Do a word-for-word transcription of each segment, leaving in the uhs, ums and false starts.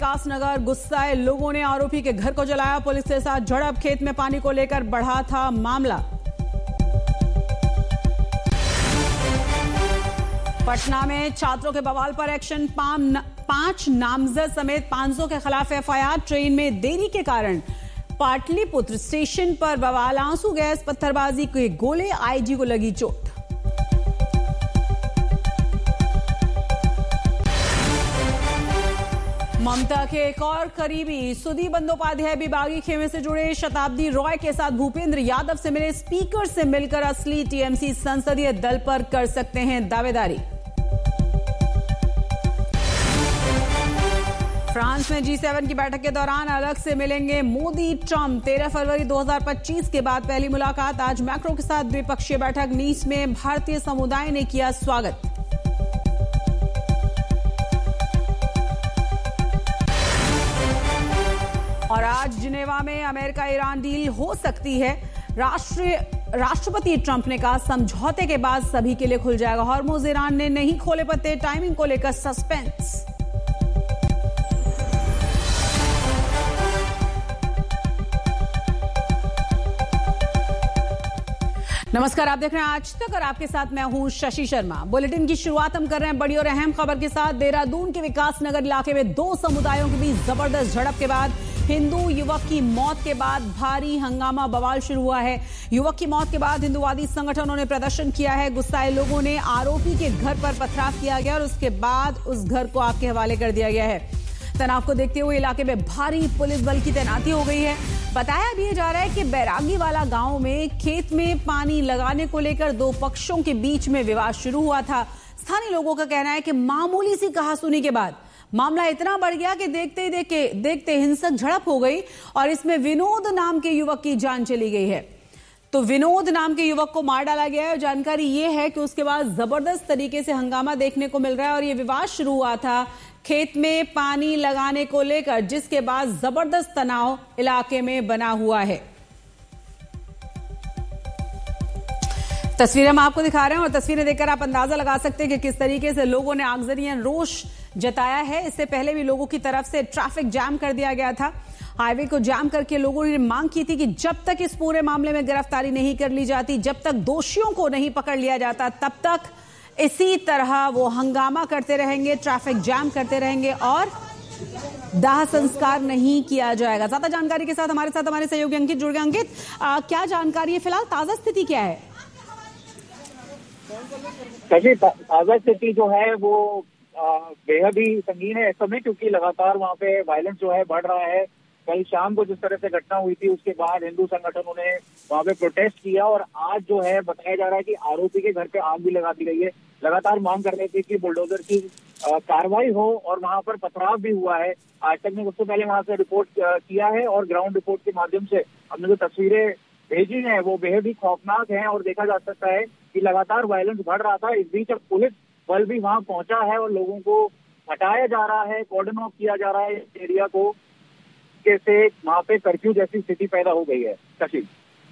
विकासनगर गुस्साए लोगों ने आरोपी के घर को जलाया। पुलिस के साथ झड़प, खेत में पानी को लेकर बढ़ा था मामला। पटना में छात्रों के बवाल पर एक्शन, पांच नामजद समेत पांच सौ के खिलाफ एफ आई आर। ट्रेन में देरी के कारण पाटलिपुत्र स्टेशन पर बवाल, आंसू गैस पत्थरबाजी के गोले, आईजी को लगी चोट। ममता के एक और करीबी सुदीप बंदोपाध्याय भी बागी खेमे से जुड़े। शताब्दी रॉय के साथ भूपेंद्र यादव से मिले। स्पीकर से मिलकर असली टीएमसी संसदीय दल पर कर सकते हैं दावेदारी। फ्रांस में जी सेवन की बैठक के दौरान अलग से मिलेंगे मोदी ट्रंप। तेरह फरवरी दो हज़ार पच्चीस के बाद पहली मुलाकात। आज मैक्रो के साथ द्विपक्षीय बैठक। नीस में भारतीय समुदाय ने किया स्वागत। और आज जिनेवा में अमेरिका ईरान डील हो सकती है। राष्ट्रीय राष्ट्रपति ट्रंप ने कहा समझौते के बाद सभी के लिए खुल जाएगा हॉर्मुज। ईरान ने नहीं खोले पत्ते, टाइमिंग को लेकर सस्पेंस। नमस्कार, आप देख रहे हैं आज तक और आपके साथ मैं हूं शशि शर्मा। बुलेटिन की शुरुआत हम कर रहे हैं बड़ी और अहम खबर के साथ। देहरादून के विकासनगर इलाके में दो समुदायों के बीच जबरदस्त झड़प के बाद हिंदू युवक की मौत के बाद भारी हंगामा, बवाल शुरू हुआ है। युवक की मौत के बाद हिंदुवादी संगठनों ने प्रदर्शन किया है। गुस्साए लोगों ने आरोपी के घर पर पथराव किया गया और उसके बाद उस घर को आग के हवाले कर दिया गया है। तनाव को देखते हुए इलाके में भारी पुलिस बल की तैनाती हो गई है। बताया भी जा रहा है कि बैरागी वाला गांव में खेत में पानी लगाने को लेकर दो पक्षों के बीच में विवाद शुरू हुआ था। स्थानीय लोगों का कहना है कि मामूली सी कहासुनी के बाद मामला इतना बढ़ गया कि देखते ही देखते देखते हिंसक झड़प हो गई और इसमें विनोद नाम के युवक की जान चली गई है। तो विनोद नाम के युवक को मार डाला गया है और जानकारी ये है कि उसके बाद जबरदस्त तरीके से हंगामा देखने को मिल रहा है और ये विवाद शुरू हुआ था खेत में पानी लगाने को लेकर, जिसके बाद जबरदस्त तनाव इलाके में बना हुआ है। तस्वीरें हम आपको दिखा रहे हैं और तस्वीरें देखकर आप अंदाजा लगा सकते हैं कि किस तरीके से लोगों ने आगजनी रोष जताया है। इससे पहले भी लोगों की तरफ से ट्रैफिक जाम कर दिया गया था। हाईवे को जाम करके लोगों ने मांग की थी कि जब तक इस पूरे मामले में गिरफ्तारी नहीं कर ली जाती, जब तक दोषियों को नहीं पकड़ लिया जाता, तब तक इसी तरह वो हंगामा करते रहेंगे, ट्रैफिक जाम करते रहेंगे और दाह संस्कार नहीं किया जाएगा। ज्यादा जानकारी के साथ हमारे साथ हमारे सहयोगी अंकित जुड़ गए। अंकित, आ, क्या जानकारी है? फिलहाल ताजा स्थिति क्या है? ताजा स्थिति जो है वो बेहद ही संगीन है इस समय, क्योंकि लगातार वहाँ पे वायलेंस जो है बढ़ रहा है। कल शाम को जिस तरह से घटना हुई थी उसके बाद हिंदू संगठनों ने वहाँ पे प्रोटेस्ट किया और आज जो है बताया जा रहा है कि आरोपी के घर पे आग भी लगा दी गई है। लगातार मांग कर रहे थे कि बुलडोजर की कार्रवाई हो और वहाँ पर पथराव भी हुआ है। आज तक ने सबसे पहले वहाँ से रिपोर्ट किया है और ग्राउंड रिपोर्ट के माध्यम से हमने जो तस्वीरें भेजी हैं वो बेहद ही खौफनाक हैं और देखा जा सकता है कि लगातार वायलेंस बढ़ रहा था। इस बीच अब पुलिस बल भी वहाँ पहुंचा है और लोगों को हटाया जा रहा है, कॉर्डन ऑफ किया जा रहा है इस एरिया को, से वहाँ पे कर्फ्यू जैसी स्थिति पैदा हो गई है। शशि,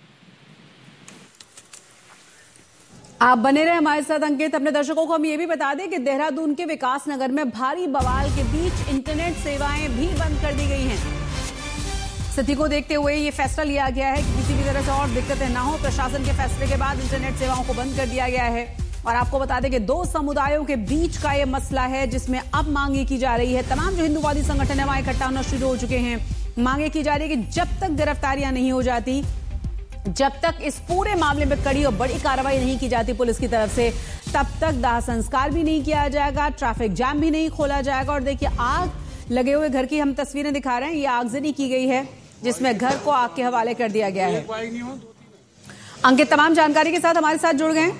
आप बने रहे हमारे साथ। अंकित, अपने दर्शकों को हम ये भी बता दें कि देहरादून के विकासनगर में भारी बवाल के बीच इंटरनेट सेवाएं भी बंद कर दी गई हैं। स्थिति को देखते हुए ये फैसला लिया गया है कि किसी भी तरह से और दिक्कतें ना हो। प्रशासन के फैसले के बाद इंटरनेट सेवाओं को बंद कर दिया गया है। और आपको बता दें कि दो समुदायों के बीच का ये मसला है जिसमें अब मांगे की जा रही है। तमाम जो हिंदुवादी संगठन है वहां इकट्ठा होना शुरू हो चुके हैं। मांगे की जा रही है कि जब तक गिरफ्तारियां नहीं हो जाती, जब तक इस पूरे मामले में कड़ी और बड़ी कार्रवाई नहीं की जाती पुलिस की तरफ से, तब तक दाह संस्कार भी नहीं किया जाएगा, ट्रैफिक जाम भी नहीं खोला जाएगा। और देखिए, आग लगे हुए घर की हम तस्वीरें दिखा रहे हैं। ये आगजनी की गई है जिसमें घर को आग के हवाले कर दिया गया है। अंकित तमाम जानकारी के साथ हमारे साथ जुड़ गए।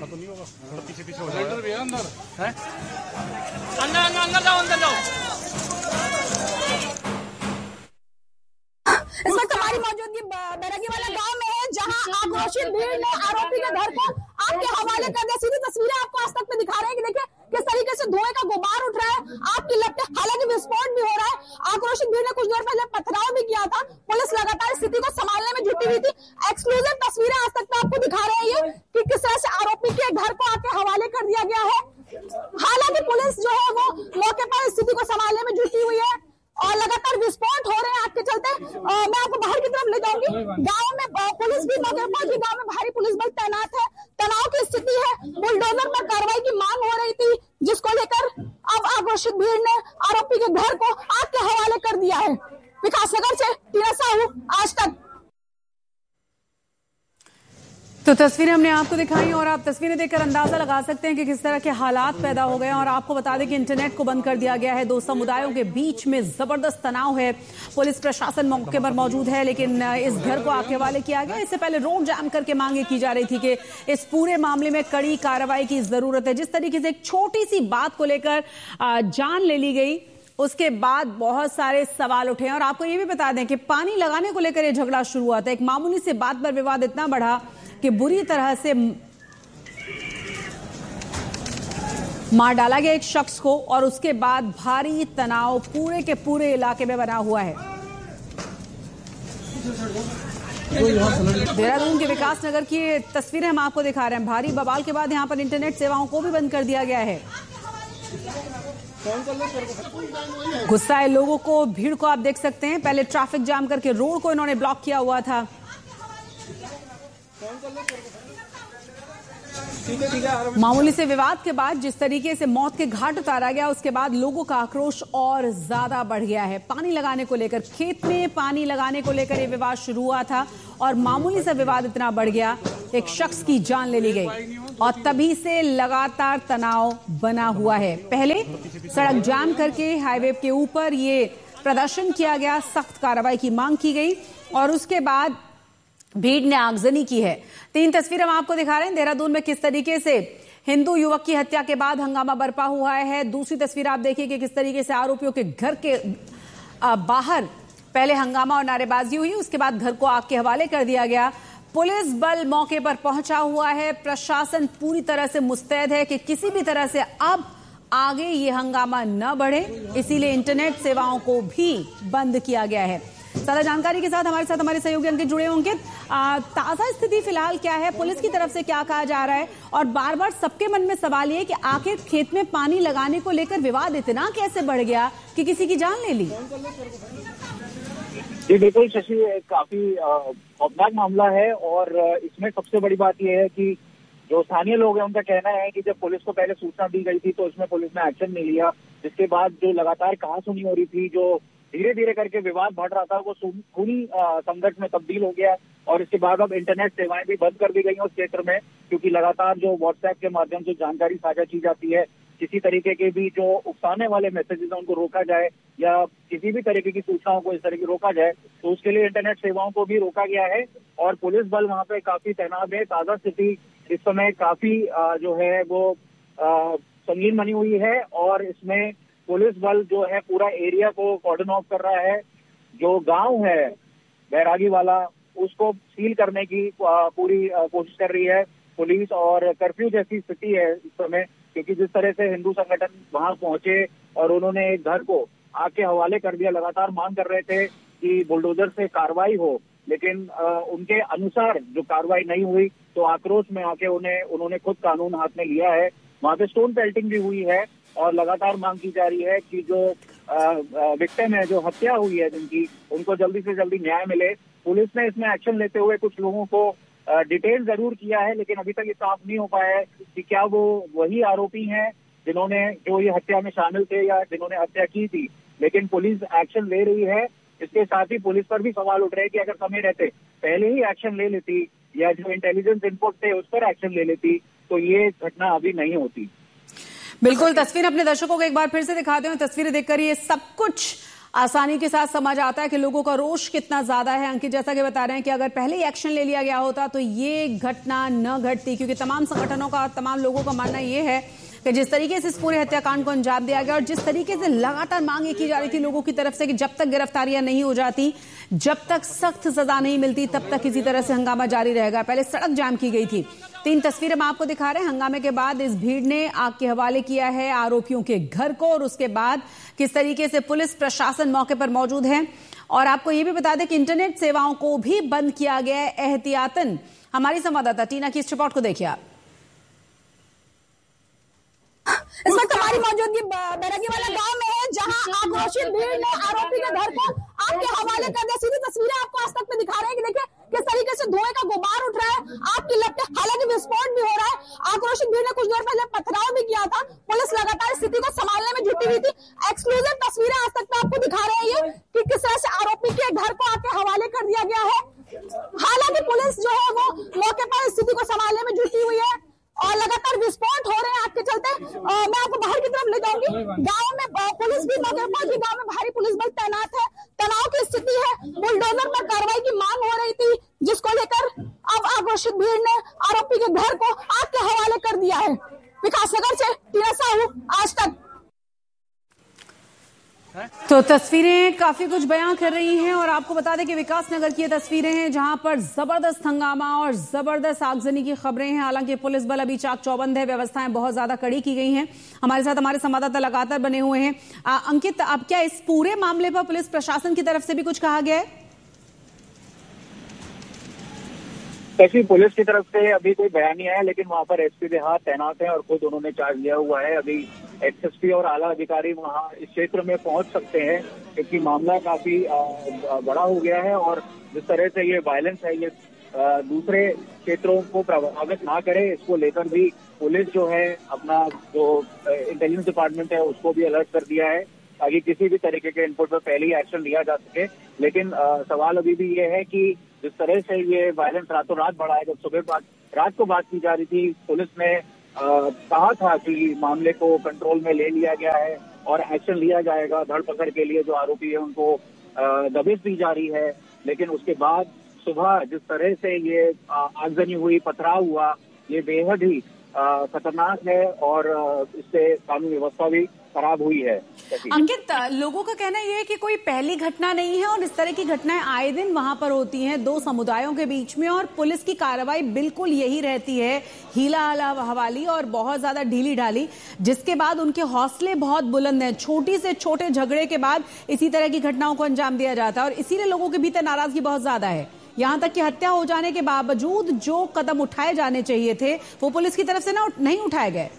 इस वक्त हमारी मौजूदगी बैरागी वाला गांव में है, जहां आक्रोशित भीड़ ने आरोपी के घर को आग के हवाले कर दिया। सीधी तस्वीरें आपको आज तक में दिखा रहे हैं कि देखिए किस तरीके से धुएं का गुबार उठ रहा है, आग की लपटें, हालांकि विस्फोट भी हो रहा है। आक्रोशित भीड़ ने कुछ देर पहले पथराव भी किया था। पुलिस लगातार स्थिति को संभालने में जुटी हुई थी। एक्सक्लूसिव तस्वीरें आज तक में आपको दिखा रहे हैं कि किस तरह से आरोपी के घर को आग के हवाले कर दिया गया है। हालांकि पुलिस जो है वो मौके पर स्थिति को संभालने में जुटी हुई है और लगातार विस्फोट हो रहे हैं आग के चलते। आ, मैं आपको बाहर की तरफ ले जाऊंगी। गांव में पुलिस भी मौके पर पहुंची, गांव में भारी पुलिस बल तैनात है, तनाव की स्थिति है। बुलडोजर पर कार्रवाई की मांग हो रही थी, जिसको लेकर अब आक्रोशित भीड़ ने आरोपी के घर को आग के हवाले कर दिया है। विकासनगर से टीना साहू, आज तक। तो तस्वीरें हमने आपको दिखाई और आप तस्वीरें देखकर अंदाजा लगा सकते हैं कि किस तरह के हालात पैदा हो गए हैं। और आपको बता दें कि इंटरनेट को बंद कर दिया गया है। दो समुदायों के बीच में जबरदस्त तनाव है। पुलिस प्रशासन मौके पर मौजूद है, लेकिन इस घर को आग के हवाले किया गया। इससे पहले रोड जाम करके मांगे की जा रही थी कि इस पूरे मामले में कड़ी कार्रवाई की जरूरत है। जिस तरीके से एक छोटी सी बात को लेकर जान ले ली गई, उसके बाद बहुत सारे सवाल उठे। और आपको ये भी बता दें कि पानी लगाने को लेकर यह झगड़ा शुरू हुआ था। एक मामूली सी बात पर विवाद इतना बढ़ा कि बुरी तरह से मार डाला गया एक शख्स को, और उसके बाद भारी तनाव पूरे के पूरे इलाके में बना हुआ है। देहरादून के विकास नगर की तस्वीरें हम आपको दिखा रहे हैं। भारी बवाल के बाद यहां पर इंटरनेट सेवाओं को भी बंद कर दिया गया है। गुस्साए लोगों को, भीड़ को आप देख सकते हैं। पहले ट्रैफिक जाम करके रोड को इन्होंने ब्लॉक किया हुआ था। मामूली से विवाद के बाद जिस तरीके से मौत के घाट उतारा गया, उसके बाद लोगों का आक्रोश और ज्यादा बढ़ गया है। पानी लगाने को लेकर, खेत में पानी लगाने को लेकर यह विवाद शुरू हुआ था और मामूली सा विवाद इतना बढ़ गया, एक शख्स की जान ले ली गई और तभी से लगातार तनाव बना हुआ है। पहले सड़क जाम करके हाईवे के ऊपर ये प्रदर्शन किया गया, सख्त कार्रवाई की मांग की गई और उसके बाद भीड़ ने आगजनी की है। तीन तस्वीरें हम आपको दिखा रहे हैं देहरादून में किस तरीके से हिंदू युवक की हत्या के बाद हंगामा बरपा हुआ है। दूसरी तस्वीर आप देखिए कि किस तरीके से आरोपियों के घर के बाहर पहले हंगामा और नारेबाजी हुई, उसके बाद घर को आग के हवाले कर दिया गया। पुलिस बल मौके पर पहुंचा हुआ है। प्रशासन पूरी तरह से मुस्तैद है कि किसी भी तरह से अब आगे ये हंगामा न बढ़े, इसीलिए इंटरनेट सेवाओं को भी बंद किया गया है। ज्यादा जानकारी के साथ हमारे साथ हमारे सहयोगी अंकित जुड़े होंगे। ताजा स्थिति फिलहाल क्या है, पुलिस की तरफ से क्या कहा जा रहा है, और बार बार सबके मन में सवाल ये कि आखिर खेत में पानी लगाने को लेकर विवाद इतना कैसे बढ़ गया कि किसी की जान ले ली। जी बिल्कुल शशि, काफी खौफनाक मामला है और इसमें सबसे बड़ी बात यह है कि जो स्थानीय लोग हैं उनका कहना है कि जब पुलिस को पहले सूचना दी गई थी तो उसमें पुलिस ने एक्शन नहीं लिया, जिसके बाद जो लगातार कहासुनी हो रही थी, जो धीरे धीरे करके विवाद बढ़ रहा था, वो खूनी संघर्ष में तब्दील हो गया और इसके बाद अब इंटरनेट सेवाएं भी बंद कर दी गई हैं उस क्षेत्र में, क्योंकि लगातार जो व्हाट्सएप के माध्यम से जानकारी साझा की जाती है, किसी तरीके के भी जो उकसाने वाले मैसेजेस हैं उनको रोका जाए या किसी भी तरीके की सूचनाओं को इस तरह की रोका जाए, तो उसके लिए इंटरनेट सेवाओं को भी रोका गया है और पुलिस बल वहां पे काफी तैनात है। ताजा स्थिति इस समय काफी जो है वो संगीन बनी हुई है और इसमें पुलिस बल जो है पूरा एरिया को कॉर्डन ऑफ कर रहा है। जो गांव है बैरागी वाला, उसको सील करने की पूरी कोशिश कर रही है पुलिस और कर्फ्यू जैसी स्थिति है इस समय, क्योंकि जिस तरह से हिंदू संगठन वहां पहुंचे और उन्होंने एक घर को आग के हवाले कर दिया, लगातार मांग कर रहे थे कि बुलडोजर से कार्रवाई हो, लेकिन उनके अनुसार जो कार्रवाई नहीं हुई तो आक्रोश में आके उन्हें उन्होंने खुद कानून हाथ में लिया है। वहां पे स्टोन पेल्टिंग भी हुई है और लगातार मांग की जा रही है कि जो विक्टिम है, जो हत्या हुई है जिनकी, उनको जल्दी से जल्दी न्याय मिले। पुलिस ने इसमें एक्शन लेते हुए कुछ लोगों को डिटेल जरूर किया है, लेकिन अभी तक ये साफ नहीं हो पाया है कि क्या वो वही आरोपी हैं जिन्होंने जो ये हत्या में शामिल थे या जिन्होंने हत्या की थी। लेकिन पुलिस एक्शन ले रही है। इसके साथ ही पुलिस पर भी सवाल उठ रहे हैं कि अगर समय रहते पहले ही एक्शन ले लेती या जो इंटेलिजेंस इनपुट थे उस पर एक्शन ले लेती तो ये घटना अभी नहीं होती। बिल्कुल, तस्वीर अपने दर्शकों को एक बार फिर से दिखाते हैं। तस्वीरें देखकर ये सब कुछ आसानी के साथ समझ आता है कि लोगों का रोष कितना ज्यादा है। अंकित जैसा कि बता रहे हैं कि अगर पहले ही एक्शन ले लिया गया होता तो ये घटना न घटती, क्योंकि तमाम संगठनों का, तमाम लोगों का मानना ये है कि जिस तरीके से इस पूरे हत्याकांड को अंजाम दिया गया और जिस तरीके से लगातार मांग की जा रही थी लोगों की तरफ से कि जब तक गिरफ्तारियां नहीं हो जाती, जब तक सख्त सजा नहीं मिलती, तब तक इसी तरह से हंगामा जारी रहेगा। पहले सड़क जाम की गई थी। तीन तस्वीरें हम आपको दिखा रहे हैं। हंगामे के बाद इस भीड़ ने आग के हवाले किया है आरोपियों के घर को और उसके बाद किस तरीके से पुलिस प्रशासन मौके पर मौजूद है। और आपको यह भी बता दें कि इंटरनेट सेवाओं को भी बंद किया गया है एहतियातन। हमारी संवाददाता टीना की इस रिपोर्ट को देखिए आप। इस वक्त हमारी मौजूदगी बैरागी वाला गांव में है, जहां आक्रोशित भीड़ ने आरोपी के घर को आपके हवाले कर दिया। सीधी तस्वीरें आपको आज तक में दिखा रहे हैं कि देखिए किस तरीके से धुएं का गुबार उठ रहा है, आग की लपटें, हालांकि विस्फोट भी हो रहा है। आक्रोशित भीड़ ने कुछ देर पहले पथराव भी किया था। पुलिस लगातार स्थिति को संभालने में जुटी हुई थी। एक्सक्लूसिव तस्वीरें आज तक में आपको दिखा रहे हैं कि किस तरह से आरोपी के घर को आपके हवाले कर दिया गया है। हालांकि पुलिस जो है वो मौके पर स्थिति को संभालने में जुटी हुई है और लगातार विस्फोट हो रहे हैं। आग के चलते आ, मैं आपको बाहर की तरफ ले जाऊंगी। गांव में पुलिस भी मौके पर, गांव में भारी पुलिस बल तैनात है, तनाव की स्थिति है। बुलडोजर पर कार्रवाई की मांग हो रही थी, जिसको लेकर अब आक्रोशित भीड़ ने आरोपी के घर को आग के हवाले कर दिया है। विकासनगर से टीना साहू, आज तक। तो तस्वीरें काफी कुछ बयां कर रही हैं और आपको बता दें कि विकासनगर की ये तस्वीरें हैं जहां पर जबरदस्त हंगामा और जबरदस्त आगजनी की खबरें हैं। हालांकि पुलिस बल अभी चाक चौबंद है, व्यवस्थाएं बहुत ज्यादा कड़ी की गई हैं। हमारे साथ हमारे संवाददाता लगातार बने हुए हैं। आ, अंकित, अब क्या इस पूरे मामले पर पुलिस प्रशासन की तरफ से भी कुछ कहा गया है? ऐसी पुलिस की तरफ से अभी कोई बयान नहीं आया, लेकिन वहाँ पर एसपी देहात तैनात हैं और खुद उन्होंने चार्ज लिया हुआ है। अभी एसएसपी और आला अधिकारी वहाँ इस क्षेत्र में पहुंच सकते हैं क्योंकि मामला काफी बड़ा हो गया है और जिस तरह से ये वायलेंस है ये दूसरे क्षेत्रों को प्रभावित ना करे, इसको लेकर भी पुलिस जो है अपना जो इंटेलिजेंस डिपार्टमेंट है उसको भी अलर्ट कर दिया है ताकि किसी भी तरीके के इनपुट पर पहले ही एक्शन लिया जा सके। लेकिन आ, सवाल अभी भी ये है कि जिस तरह से ये वायलेंस रातों रात बढ़ा है, जब सुबह बात रात को बात की जा रही थी, पुलिस ने आ, कहा था कि मामले को कंट्रोल में ले लिया गया है और एक्शन लिया जाएगा, धरपकड़ के लिए जो आरोपी है उनको दबिश दी जा रही है। लेकिन उसके बाद सुबह जिस तरह से ये आगजनी हुई, पथराव हुआ, ये बेहद ही खतरनाक है और इससे कानून व्यवस्था भी खराब हुई है। अंकित, लोगों का कहना यह है कि कोई पहली घटना नहीं है और इस तरह की घटनाएं आए दिन वहां पर होती हैं दो समुदायों के बीच में और पुलिस की कार्रवाई बिल्कुल यही रहती है, हीला हवाली और बहुत ज्यादा ढीली ढाली, जिसके बाद उनके हौसले बहुत बुलंद हैं। छोटी से छोटे झगड़े के बाद इसी तरह की घटनाओं को अंजाम दिया जाता है और इसीलिए लोगों के भीतर नाराजगी बहुत ज्यादा है। यहां तक कि हत्या हो जाने के बावजूद जो कदम उठाए जाने चाहिए थे वो पुलिस की तरफ से ना नहीं उठाए गए।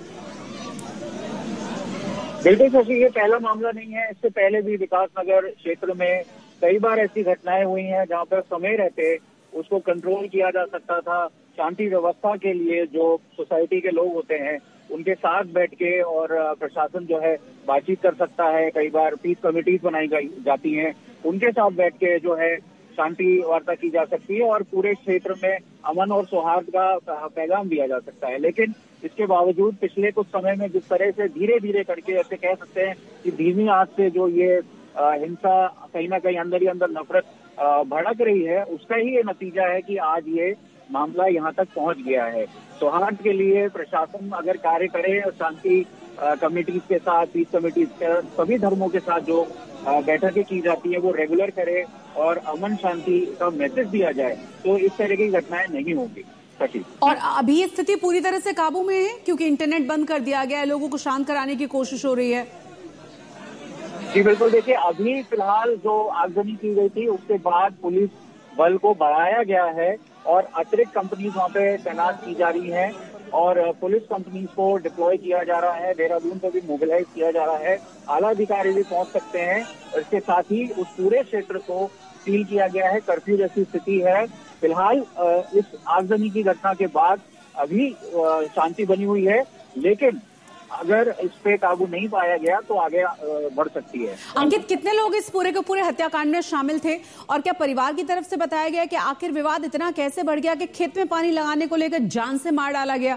बिल्कुल शशि, ये पहला मामला नहीं है। इससे पहले भी विकासनगर क्षेत्र में कई बार ऐसी घटनाएं हुई हैं जहां पर समय रहते उसको कंट्रोल किया जा सकता था। शांति व्यवस्था के लिए जो सोसाइटी के लोग होते हैं उनके साथ बैठ के और प्रशासन जो है बातचीत कर सकता है। कई बार पीस कमेटीज बनाई जाती हैं, उनके साथ बैठ के जो है शांति वार्ता की जा सकती है और पूरे क्षेत्र में अमन और सौहार्द का पैगाम दिया जा सकता है। लेकिन इसके बावजूद पिछले कुछ समय में जिस तरह से धीरे धीरे करके ऐसे कह सकते हैं कि धीमी आंच से जो ये हिंसा कहीं ना कहीं अंदर ही अंदर नफरत भड़क रही है, उसका ही ये नतीजा है कि आज ये मामला यहाँ तक पहुँच गया है। सौहार्द के लिए प्रशासन अगर कार्य करे और शांति कमेटीज के साथ, पीस कमेटीज के सभी धर्मों के साथ जो बैठकें की जाती है वो रेगुलर करे और अमन शांति का मैसेज दिया जाए तो इस तरह की घटनाएं नहीं होंगी। और अभी ये स्थिति पूरी तरह से काबू में है क्योंकि इंटरनेट बंद कर दिया गया है, लोगों को शांत कराने की कोशिश हो रही है। जी बिल्कुल, देखिए अभी फिलहाल जो आगजनी की गई थी उसके बाद पुलिस बल को बढ़ाया गया है और अतिरिक्त कंपनीज वहाँ पे तैनात की जा रही हैं और पुलिस कंपनीज को डिप्लॉय किया जा रहा है, देहरादून को भी मोबिलाइज किया जा रहा है। आला अधिकारी भी पहुंच सकते हैं और इसके साथ ही उस पूरे क्षेत्र को सील किया गया है। कर्फ्यू जैसी स्थिति है। फिलहाल इस आगजनी की घटना के बाद अभी शांति बनी हुई है, लेकिन अगर इस पे काबू नहीं पाया गया तो आगे बढ़ सकती है। अंकित, कितने लोग इस पूरे के पूरे हत्याकांड में शामिल थे और क्या परिवार की तरफ से बताया गया कि आखिर विवाद इतना कैसे बढ़ गया कि खेत में पानी लगाने को लेकर जान से मार डाला गया?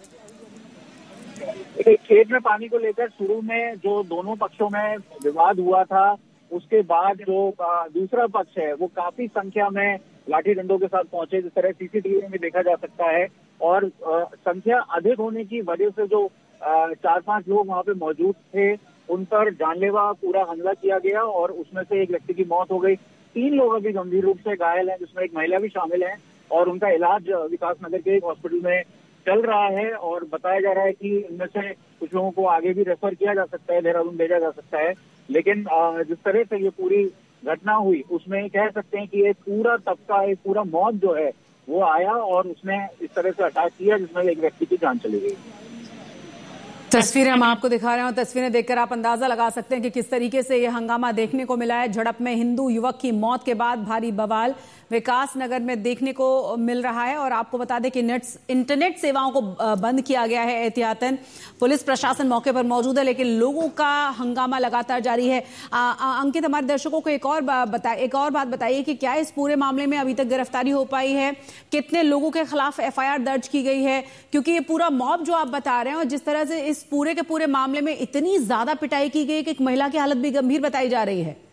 खेत में पानी को लेकर शुरू में जो दोनों पक्षों में विवाद हुआ था, उसके बाद जो दूसरा पक्ष है वो काफी संख्या में लाठी डंडों के साथ पहुंचे, जिस तरह सीसीटीवी में देखा जा सकता है। और संख्या अधिक होने की वजह से जो चार पांच लोग वहां पे मौजूद थे उन पर जानलेवा पूरा हमला किया गया और उसमें से एक व्यक्ति की मौत हो गई। तीन लोग अभी गंभीर रूप से घायल हैं, जिसमें एक महिला भी शामिल है और उनका इलाज विकासनगर के एक हॉस्पिटल में चल रहा है और बताया जा रहा है कि इनमें से कुछ लोगों को आगे भी रेफर किया जा सकता है, देहरादून भेजा जा सकता है। लेकिन जिस तरह से ये पूरी घटना हुई उसमें कह सकते हैं कि एक पूरा तबका, एक पूरा मौत जो है वो आया और उसने इस तरह से अटैक किया जिसमें एक व्यक्ति की जान चली गई। तस्वीरें हम आपको दिखा रहे हैं और तस्वीरें देखकर आप अंदाजा लगा सकते हैं कि किस तरीके से यह हंगामा देखने को मिला है। झड़प में हिंदू युवक की मौत के बाद भारी बवाल विकास नगर में देखने को मिल रहा है। और आपको बता दें कि नेट इंटरनेट सेवाओं को बंद किया गया है एहतियातन। पुलिस प्रशासन मौके पर मौजूद है, लेकिन लोगों का हंगामा लगातार जारी है। आ, आ, अंकित, हमारे दर्शकों को एक और बताइए एक और बात बताइए कि क्या इस पूरे मामले में अभी तक गिरफ्तारी हो पाई है? कितने लोगों के खिलाफ एफ आई आर दर्ज की गई है? क्योंकि ये पूरा मॉब जो आप बता रहे हैं और जिस तरह से इस पूरे के पूरे मामले में इतनी ज्यादा पिटाई की गई कि एक महिला की हालत भी गंभीर बताई जा रही है।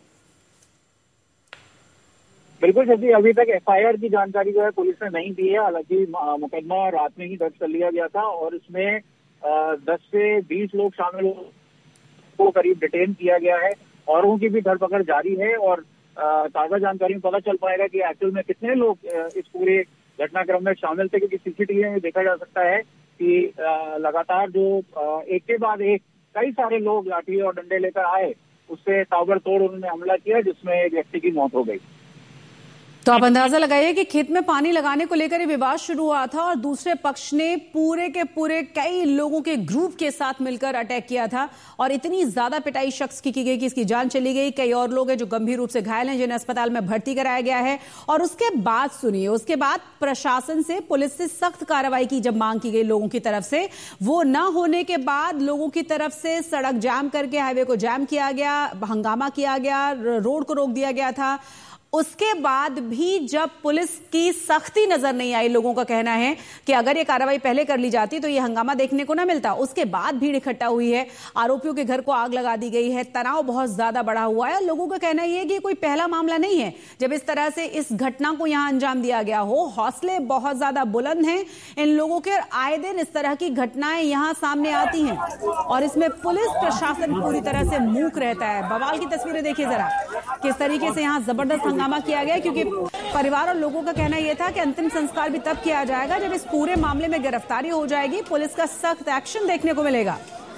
बिल्कुल शशि, अभी तक एफ आई आर की जानकारी जो है पुलिस ने नहीं दी है। हालांकि मुकदमा रात में ही दर्ज कर लिया गया था और इसमें दस से बीस लोग शामिल को करीब डिटेन किया गया है। औरों की भी धरपकड़ जारी है और ताजा जानकारी में पता चल पाएगा कि एक्चुअल में कितने लोग इस पूरे घटनाक्रम में शामिल थे, क्योंकि सीसीटीवी में देखा जा सकता है कि लगातार जो एक के बाद एक कई सारे लोग लाठी और डंडे लेकर आए, उससे ताबड़तोड़ उन्होंने हमला किया जिसमें एक व्यक्ति की मौत हो गई। तो आप अंदाजा लगाइए कि खेत में पानी लगाने को लेकर विवाद शुरू हुआ था और दूसरे पक्ष ने पूरे के पूरे कई लोगों के ग्रुप के साथ मिलकर अटैक किया था और इतनी ज्यादा पिटाई शख्स की की गई कि इसकी जान चली गई। कई और लोग हैं जो गंभीर रूप से घायल हैं, जिन्हें अस्पताल में भर्ती कराया गया है। और उसके बाद सुनिए, उसके बाद प्रशासन से, पुलिस से सख्त कार्रवाई की जब मांग की गई लोगों की तरफ से, वो न होने के बाद लोगों की तरफ से सड़क जाम करके हाईवे को जाम किया गया, हंगामा किया गया, रोड को रोक दिया गया था। उसके बाद भी जब पुलिस की सख्ती नजर नहीं आई, लोगों का कहना है कि अगर ये कार्रवाई पहले कर ली जाती तो ये हंगामा देखने को ना मिलता। उसके बाद भीड़ इकट्ठा हुई है, आरोपियों के घर को आग लगा दी गई है, तनाव बहुत ज्यादा बढ़ा हुआ है। लोगों का कहना यह है कि कोई पहला मामला नहीं है जब इस तरह से इस घटना को यहां अंजाम दिया गया हो। हौसले बहुत ज्यादा बुलंद हैं इन लोगों के, आए दिन इस तरह की घटनाएं यहां सामने आती हैं और इसमें पुलिस प्रशासन पूरी तरह से मूक रहता है। बवाल की तस्वीरें देखिए जरा, किस तरीके से यहां जबरदस्त हंगामा किया गया, क्योंकि परिवार और लोगों का कहना यह था कि अंतिम संस्कार भी तब किया जाएगा जब इस पूरे मामले में गिरफ्तारी हो जाएगी, पुलिस का सख्त एक्शन देखने को मिलेगा।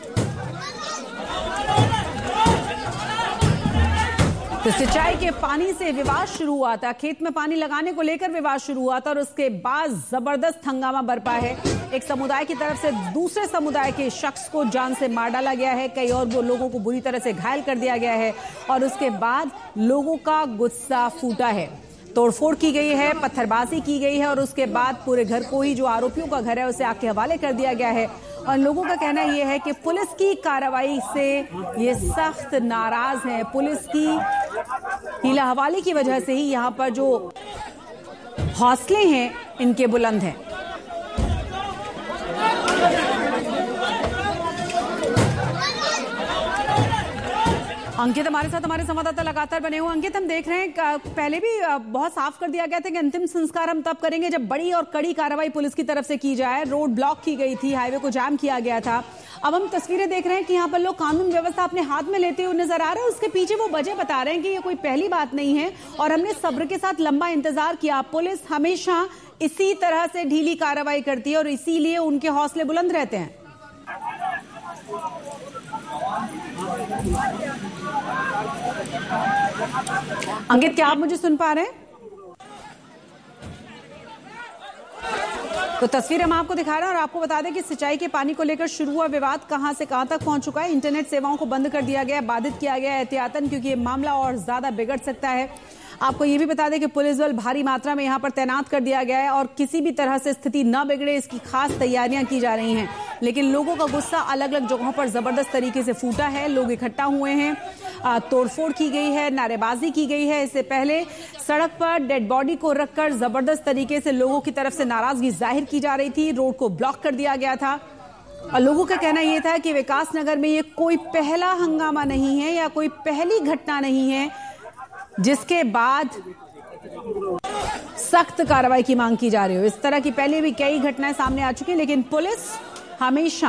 तो सिंचाई के पानी से विवाद शुरू हुआ था, खेत में पानी लगाने को लेकर विवाद शुरू हुआ था और उसके बाद जबरदस्त हंगामा बरपा है। एक समुदाय की तरफ से दूसरे समुदाय के शख्स को जान से मार डाला गया है, कई और वो लोगों को बुरी तरह से घायल कर दिया गया है और उसके बाद लोगों का गुस्सा फूटा है। तोड़फोड़ की गई है, पत्थरबाजी की गई है और उसके बाद पूरे घर को ही, जो आरोपियों का घर है, उसे आग के हवाले कर दिया गया है। और लोगों का कहना यह है कि पुलिस की कार्रवाई से ये सख्त नाराज हैं। पुलिस की हीला हवाले की वजह से ही यहां पर जो हौसले हैं इनके बुलंद हैं। अंकित हमारे साथ, हमारे संवाददाता लगातार बने हुए। अंकित, हम देख रहे हैं पहले भी बहुत साफ कर दिया गया था कि अंतिम संस्कार हम तब करेंगे जब बड़ी और कड़ी कार्रवाई पुलिस की तरफ से की जाए। रोड ब्लॉक की गई थी, हाईवे को जाम किया गया था। अब हम तस्वीरें देख रहे हैं कि यहाँ पर लोग कानून व्यवस्था अपने हाथ में लेते हुए नजर आ रहे हैं। उसके पीछे वो वजह बता रहे हैं कि ये कोई पहली बात नहीं है और हमने सब्र के साथ लंबा इंतजार किया। पुलिस हमेशा इसी तरह से ढीली कार्रवाई करती है और इसीलिए उनके हौसले बुलंद रहते हैं। अंकित, क्या आप मुझे सुन पा रहे हैं? तो तस्वीर हम आपको दिखा रहे हैं और आपको बता दें कि सिंचाई के पानी को लेकर शुरू हुआ विवाद कहां से कहां तक पहुंच चुका है। इंटरनेट सेवाओं को बंद कर दिया गया, बाधित किया गया एहतियातन, क्योंकि ये मामला और ज्यादा बिगड़ सकता है। आपको ये भी बता दें कि पुलिस बल भारी मात्रा में यहां पर तैनात कर दिया गया है और किसी भी तरह से स्थिति न बिगड़े इसकी खास तैयारियां की जा रही हैं। लेकिन लोगों का गुस्सा अलग अलग जगहों पर जबरदस्त तरीके से फूटा है, लोग इकट्ठा हुए हैं, तोड़फोड़ की गई है, नारेबाजी की गई है। इससे पहले सड़क पर डेड बॉडी को रखकर जबरदस्त तरीके से लोगों की तरफ से नाराजगी जाहिर की जा रही थी, रोड को ब्लॉक कर दिया गया था और लोगों का कहना यह था कि विकास नगर में ये कोई पहला हंगामा नहीं है या कोई पहली घटना नहीं है जिसके बाद सख्त कार्रवाई की मांग की जा रही हो। इस तरह की पहले भी कई घटनाएं सामने आ चुकी हैं, लेकिन पुलिस हमेशा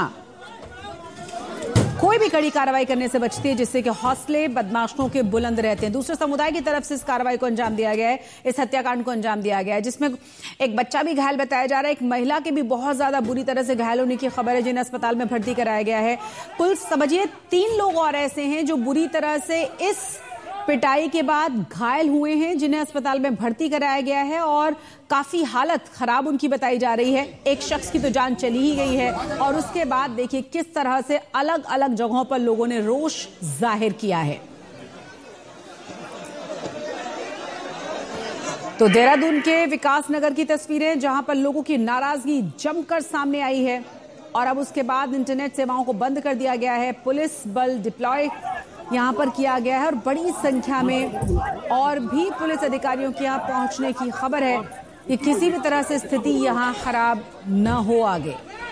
कोई भी कड़ी कार्रवाई करने से बचती है जिससे कि हौसले बदमाशों के बुलंद रहते हैं। दूसरे समुदाय की तरफ से इस कार्रवाई को अंजाम दिया गया है, इस हत्याकांड को अंजाम दिया गया है, जिसमें एक बच्चा भी घायल बताया जा रहा है, एक महिला के भी बहुत ज्यादा बुरी तरह से घायल होने की खबर है जिन्हें अस्पताल में भर्ती कराया गया है। कुल समझिए तीन लोग और ऐसे हैं जो बुरी तरह से इस पिटाई के बाद घायल हुए हैं, जिन्हें अस्पताल में भर्ती कराया गया है और काफी हालत खराब उनकी बताई जा रही है। एक शख्स की तो जान चली ही गई है और उसके बाद देखिए किस तरह से अलग अलग जगहों पर लोगों ने रोष जाहिर किया है। तो देहरादून के विकास नगर की तस्वीरें, जहां पर लोगों की नाराजगी जमकर सामने आई है और अब उसके बाद इंटरनेट सेवाओं को बंद कर दिया गया है। पुलिस बल डिप्लॉय यहां पर किया गया है और बड़ी संख्या में और भी पुलिस अधिकारियों के यहां पहुंचने की खबर है कि किसी भी तरह से स्थिति यहां खराब न हो आगे।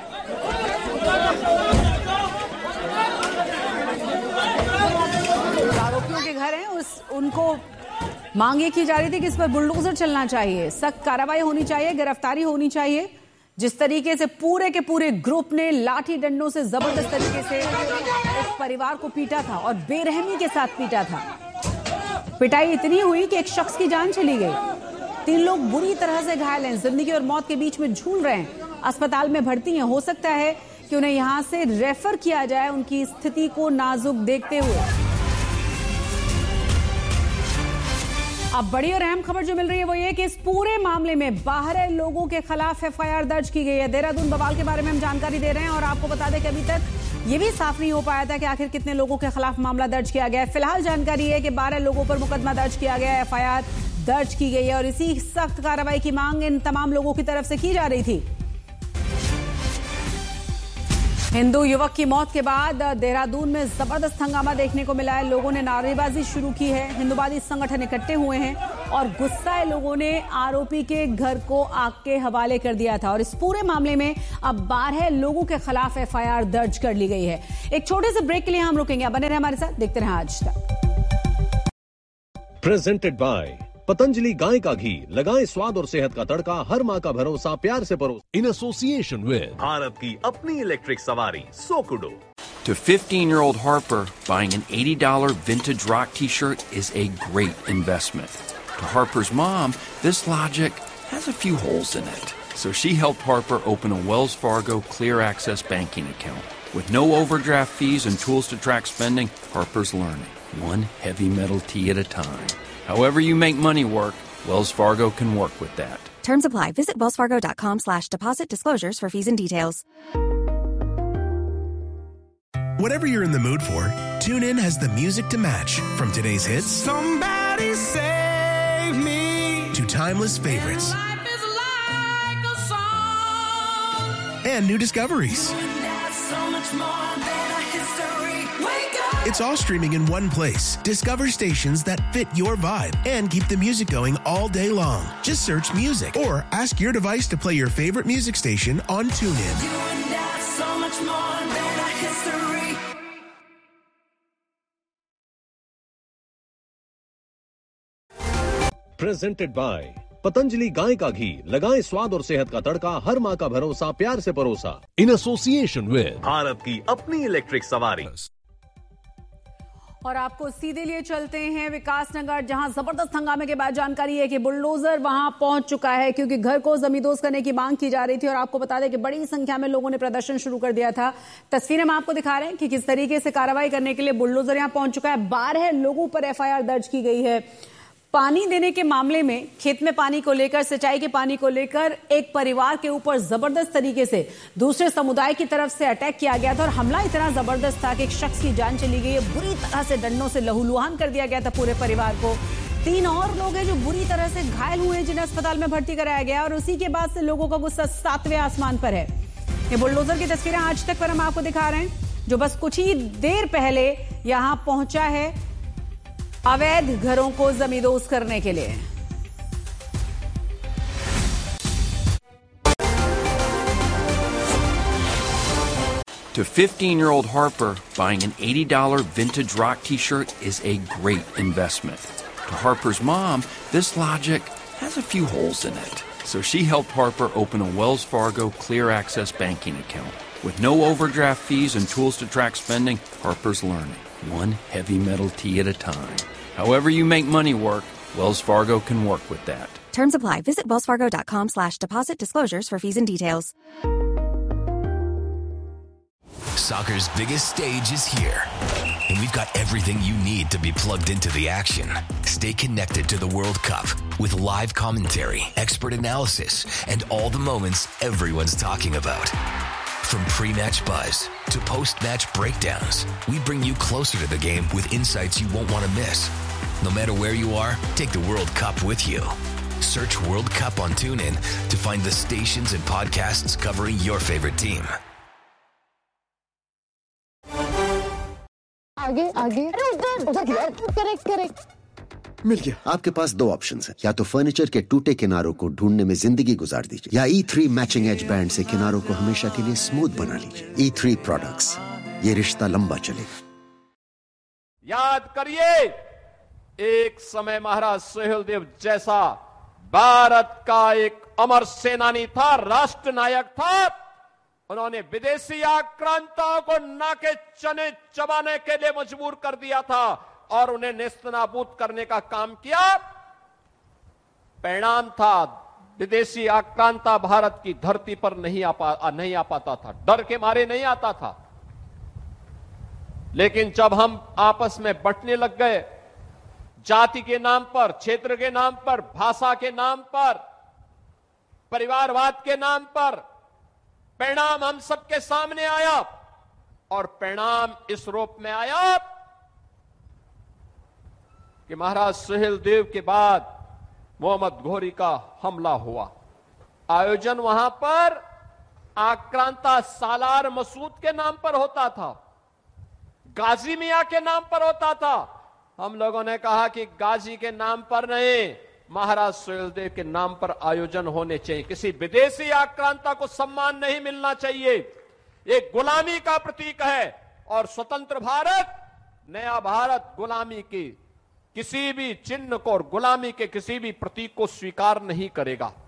आरोपियों के घर हैं, उस उनको मांग ये की जा रही थी कि इस पर बुलडोजर चलना चाहिए, सख्त कार्रवाई होनी चाहिए, गिरफ्तारी होनी चाहिए। जिस तरीके से पूरे के पूरे ग्रुप ने लाठी डंडों से जबरदस्त तरीके से इस परिवार को पीटा था और बेरहमी के साथ पीटा था। पिटाई इतनी हुई कि एक शख्स की जान चली गई। तीन लोग बुरी तरह से घायल हैं, जिंदगी और मौत के बीच में झूल रहे हैं, अस्पताल में भर्ती हैं। हो सकता है कि उन्हें यहां से रेफर किया जाए उनकी स्थिति को नाजुक देखते हुए। अब बड़ी और अहम खबर जो मिल रही है वो ये कि इस पूरे मामले में बाहर लोगों के खिलाफ एफ आई आर दर्ज की गई है। देहरादून बवाल के बारे में हम जानकारी दे रहे हैं और आपको बता दें कि अभी तक ये भी साफ नहीं हो पाया था कि आखिर कितने लोगों के खिलाफ मामला दर्ज किया गया है। फिलहाल जानकारी है कि बारह लोगों पर मुकदमा दर्ज किया गया है, एफ आई आर दर्ज की गई है और इसी सख्त कार्रवाई की मांग इन तमाम लोगों की तरफ से की जा रही थी। हिंदू युवक की मौत के बाद देहरादून में जबरदस्त हंगामा देखने को मिला है। लोगों ने नारेबाजी शुरू की है, हिंदूवादी संगठन इकट्ठे हुए हैं और गुस्साए लोगों ने आरोपी के घर को आग के हवाले कर दिया था और इस पूरे मामले में अब बारह लोगों के खिलाफ एफ आई आर दर्ज कर ली गई है। एक छोटे से ब्रेक के लिए हम रुकेंगे, बने रहे हमारे साथ, देखते रहे आज तक। प्रेजेंटेड बाय पतंजलि गाय का घी, लगाएं स्वाद और सेहत का तड़का, हर माँ का भरोसा, प्यार से परोस। इन एसोसिएशन विद भारत की अपनी इलेक्ट्रिक सवारी सोकुडो। To fifteen-year-old Harper, buying an eighty dollars vintage rock t-shirt is a great investment. To Harper's mom, this logic has a few holes in it. So she helped Harper open a Wells Fargo Clear Access banking account. With no overdraft fees and tools to track spending, Harper's learning, one heavy metal tea at a time. However you make money work, Wells Fargo can work with that. Terms apply. Visit wellsfargo.com slash deposit disclosures for fees and details. Whatever you're in the mood for, TuneIn has the music to match. From today's hits, Somebody save me, to timeless favorites, life is like a song, and new discoveries. that's so much more than a history. Wake up! It's all streaming in one place. Discover stations that fit your vibe and keep the music going all day long. Just search music or ask your device to play your favorite music station on TuneIn. You and that's so much more than a history. Presented by Patanjali गाय का घी, लगाएं स्वाद और सेहत का तड़का, हर माँ का भरोसा, प्यार से परोसा। इन एसोसिएशन विद भारत की अपनी इलेक्ट्रिक सवारी। और आपको सीधे लिए चलते हैं विकास नगर, जहां जबरदस्त हंगामे के बाद जानकारी है कि बुलडोजर वहां पहुंच चुका है क्योंकि घर को जमींदोज करने की मांग की जा रही थी और आपको बता दें कि बड़ी संख्या में लोगों ने प्रदर्शन शुरू कर दिया था। तस्वीरें हम आपको दिखा रहे हैं कि किस तरीके से कार्रवाई करने के लिए बुलडोजर यहां पहुंच चुका है। बारह लोगों पर एफ आई आर दर्ज की गई है। पानी देने के मामले में, खेत में पानी को लेकर, सिंचाई के पानी को लेकर एक परिवार के ऊपर जबरदस्त तरीके से दूसरे समुदाय की तरफ से अटैक किया गया था और हमला इतना जबरदस्त था कि एक शख्स की जान चली गई है। बुरी तरह से डंडों से लहूलुहान कर दिया गया था पूरे परिवार को। तीन और लोग हैं जो बुरी तरह से घायल हुए हैं, जिन्हें अस्पताल में भर्ती कराया गया और उसी के बाद से लोगों का गुस्सा सातवें आसमान पर है। ये बुलडोजर की तस्वीरें आज तक पर हम आपको दिखा रहे हैं, जो बस कुछ ही देर पहले यहां पहुंचा है अवैध घरों को जमींदोज करने के लिए। To fifteen-year-old Harper, buying an eighty dollars vintage rock t-shirt is a great investment. To Harper's mom, this logic has a few holes in it. So she helped Harper open a Wells Fargo Clear Access banking account. With no overdraft fees and tools to track spending, Harper's learning, one heavy metal tea at a time. However you make money work, Wells Fargo can work with that. Terms apply. Visit wellsfargo.com slash deposit disclosures for fees and details. Soccer's biggest stage is here. and we've got everything you need to be plugged into the action. Stay connected to the World Cup with live commentary, expert analysis, and all the moments everyone's talking about. From pre-match buzz to post-match breakdowns, we bring you closer to the game with insights you won't want to miss. No matter where you are, take the World Cup with you. Search World Cup on TuneIn to find the stations and podcasts covering your favorite team. आगे आगे अरे उधर उधर correct correct मिल गया। आपके पास दो options हैं, या तो फर्नीचर के टूटे किनारों को ढूंढने में जिंदगी गुजार दीजिए, या ई थ्री मैचिंग एज बैंड से किनारों को हमेशा के लिए स्मूथ बना लीजिए। ई थ्री प्रोडक्ट्स, ये रिश्ता लंबा चलेगा। याद करिए, एक समय महाराज सुहेलदेव जैसा भारत का एक अमर सेनानी था, राष्ट्र नायक था। उन्होंने विदेशी आक्रांताओं को नाके चने चबाने के लिए मजबूर कर दिया था और उन्हें नेस्तनाबूद करने का काम किया। परिणाम था, विदेशी आक्रांता भारत की धरती पर नहीं आ पा नहीं आ पाता था, डर के मारे नहीं आता था। लेकिन जब हम आपस में बंटने लग गए, जाति के नाम पर, क्षेत्र के नाम पर, भाषा के नाम पर, परिवारवाद के नाम पर, परिणाम हम सबके सामने आया और परिणाम इस रूप में आया कि महाराज सुहेलदेव के बाद मोहम्मद घोरी का हमला हुआ। आयोजन वहां पर आक्रांता सालार मसूद के नाम पर होता था, गाजी मियां के नाम पर होता था। हम लोगों ने कहा कि गाजी के नाम पर नहीं, महाराज सुहेलदेव के नाम पर आयोजन होने चाहिए। किसी विदेशी आक्रांता को सम्मान नहीं मिलना चाहिए। एक गुलामी का प्रतीक है और स्वतंत्र भारत, नया भारत गुलामी की किसी भी चिन्ह को और गुलामी के किसी भी प्रतीक को स्वीकार नहीं करेगा।